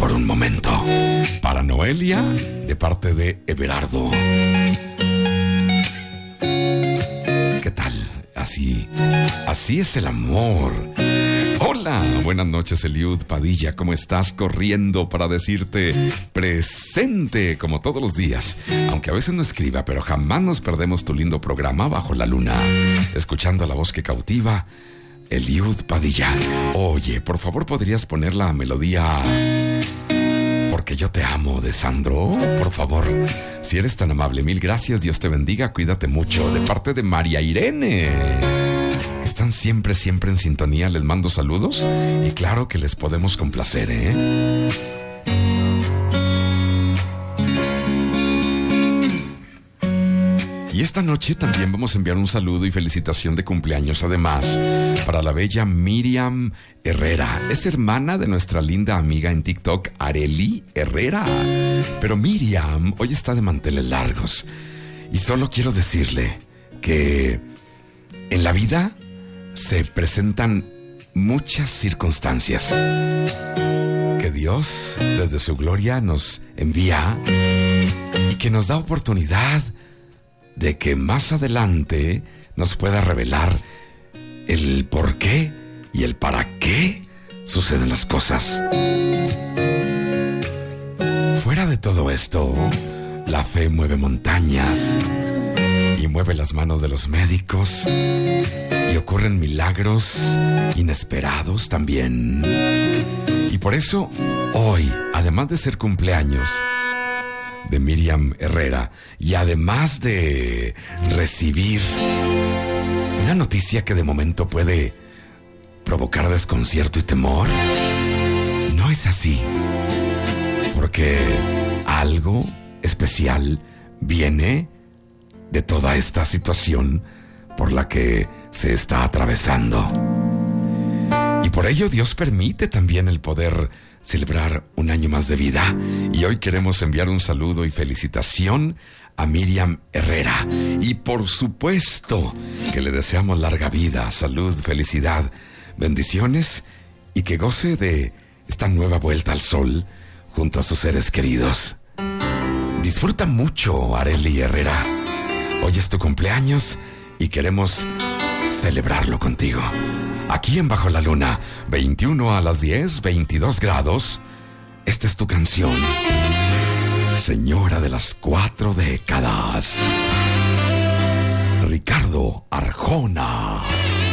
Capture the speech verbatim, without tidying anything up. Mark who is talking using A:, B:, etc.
A: por un momento. Para Noelia, de parte de Everardo. ¿Qué tal? Así, así es el amor. Hola, buenas noches, Eliud Padilla. ¿Cómo estás? Corriendo para decirte presente como todos los días. Aunque a veces no escriba, pero jamás nos perdemos tu lindo programa Bajo la Luna. Escuchando la voz que cautiva, Eliud Padilla. Oye, por favor, ¿podrías poner la melodía Porque yo te amo de Sandro? Por favor, si eres tan amable. Mil gracias, Dios te bendiga, cuídate mucho. De parte de María Irene. Están siempre, siempre en sintonía. Les mando saludos y claro que les podemos complacer, ¿eh? Y esta noche también vamos a enviar un saludo y felicitación de cumpleaños, además, para la bella Miriam Herrera. Es hermana de nuestra linda amiga en TikTok, Areli Herrera. Pero Miriam hoy está de manteles largos. Y solo quiero decirle que en la vida se presentan muchas circunstancias que Dios, desde su gloria, nos envía y que nos da oportunidad de que más adelante nos pueda revelar el por qué y el para qué suceden las cosas. Fuera de todo esto, la fe mueve montañas y mueve las manos de los médicos y ocurren milagros inesperados también. Y por eso, hoy, además de ser cumpleaños de Miriam Herrera y además de recibir una noticia que de momento puede provocar desconcierto y temor, no es así, porque algo especial viene de toda esta situación por la que se está atravesando. Y por ello Dios permite también el poder celebrar un año más de vida. Y hoy queremos enviar un saludo y felicitación a Miriam Herrera. Y por supuesto que le deseamos larga vida, salud, felicidad, bendiciones y que goce de esta nueva vuelta al sol junto a sus seres queridos. Disfruta mucho, Areli Herrera. Hoy es tu cumpleaños y queremos celebrarlo contigo. Aquí en Bajo la Luna, veintiuno a las diez, veintidós grados. Esta es tu canción, Señora de las Cuatro Décadas. Ricardo Arjona.